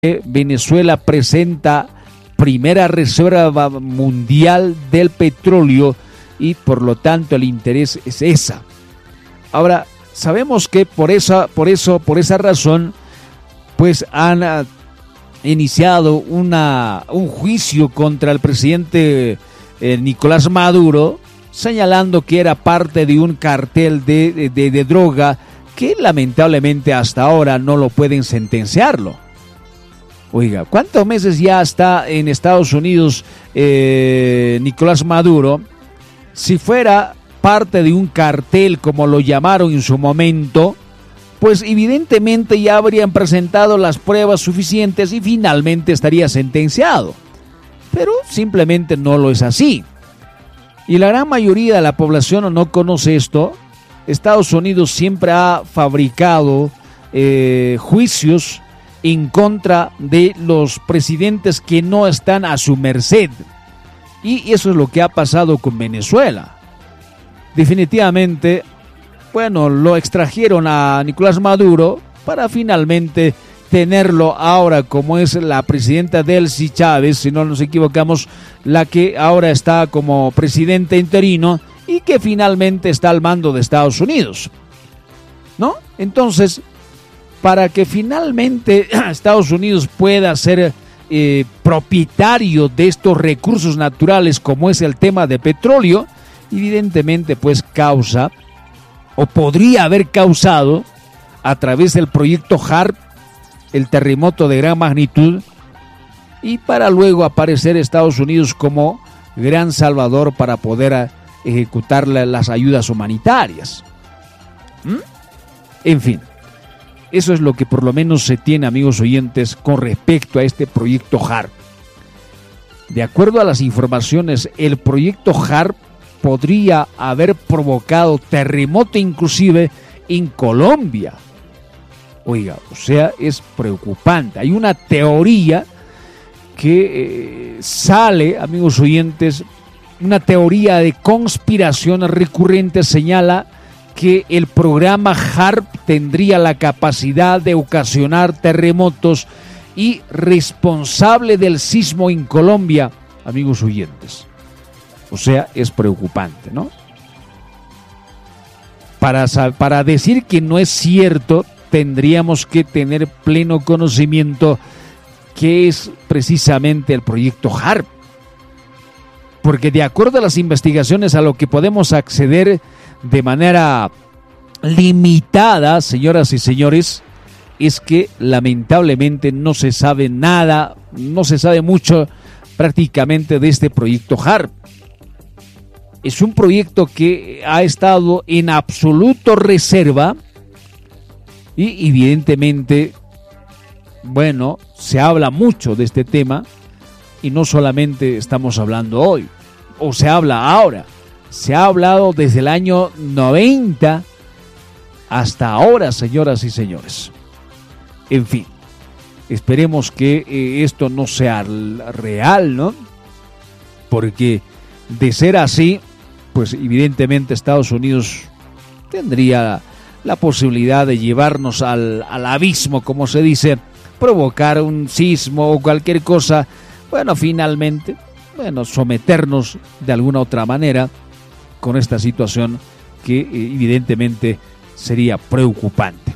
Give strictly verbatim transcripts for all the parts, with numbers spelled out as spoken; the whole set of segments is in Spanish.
Venezuela presenta primera reserva mundial del petróleo y por lo tanto el interés es esa. Ahora, sabemos que por esa, por eso, por esa razón, pues han uh, iniciado una, un juicio contra el presidente eh, Nicolás Maduro, señalando que era parte de un cartel de, de, de droga que lamentablemente hasta ahora no lo pueden sentenciarlo. Oiga, ¿cuántos meses ya está en Estados Unidos eh, Nicolás Maduro? Si fuera parte de un cartel, como lo llamaron en su momento, pues evidentemente ya habrían presentado las pruebas suficientes y finalmente estaría sentenciado. Pero simplemente no lo es así. Y la gran mayoría de la población no conoce esto. Estados Unidos siempre ha fabricado eh, juicios en contra de los presidentes que no están a su merced. Y eso es lo que ha pasado con Venezuela. Definitivamente, bueno, lo extrajeron a Nicolás Maduro para finalmente tenerlo ahora como es la presidenta Delcy Chávez, si no nos equivocamos, la que ahora está como presidente interino y que finalmente está al mando de Estados Unidos, ¿no? Entonces, para que finalmente Estados Unidos pueda ser eh, propietario de estos recursos naturales como es el tema de petróleo, evidentemente pues causa o podría haber causado a través del proyecto HARP el terremoto de gran magnitud y para luego aparecer Estados Unidos como gran salvador para poder ejecutar las ayudas humanitarias. ¿Mm? En fin. Eso es lo que por lo menos se tiene, amigos oyentes, con respecto a este proyecto HARP. De acuerdo a las informaciones, el proyecto HARP podría haber provocado terremoto inclusive en Colombia. Oiga, o sea, es preocupante. Hay una teoría que eh, sale, amigos oyentes, una teoría de conspiración recurrente señala que el programa HARP tendría la capacidad de ocasionar terremotos y responsable del sismo en Colombia, amigos oyentes. O sea, es preocupante, ¿no? Para, para decir que no es cierto, tendríamos que tener pleno conocimiento qué es precisamente el proyecto HARP. Porque de acuerdo a las investigaciones a lo que podemos acceder de manera limitada, señoras y señores, es que lamentablemente no se sabe nada, no se sabe mucho prácticamente de este proyecto HARP. Es un proyecto que ha estado en absoluto reserva y evidentemente, bueno, se habla mucho de este tema y no solamente estamos hablando hoy, o se habla ahora. Se ha hablado desde el año noventa hasta ahora, señoras y señores. En fin, esperemos que eh, esto no sea real, ¿no? Porque de ser así, pues evidentemente Estados Unidos tendría la posibilidad de llevarnos al, al abismo, como se dice, provocar un sismo o cualquier cosa. Bueno, finalmente, bueno, someternos de alguna otra manera con esta situación que evidentemente sería preocupante.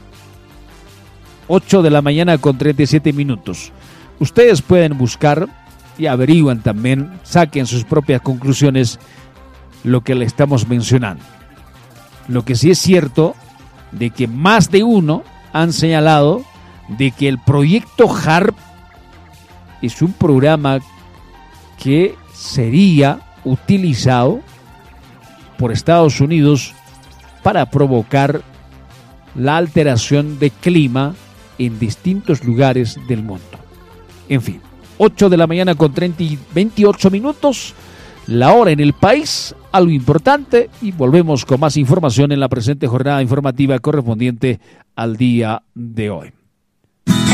ocho de la mañana con treinta y siete minutos. Ustedes pueden buscar y averiguan también, saquen sus propias conclusiones lo que le estamos mencionando. Lo que sí es cierto de que más de uno han señalado de que el proyecto HARP es un programa que sería utilizado por Estados Unidos para provocar la alteración de clima en distintos lugares del mundo. En fin, ocho de la mañana con treinta y veintiocho minutos, la hora en el país, algo importante, y volvemos con más información en la presente jornada informativa correspondiente al día de hoy.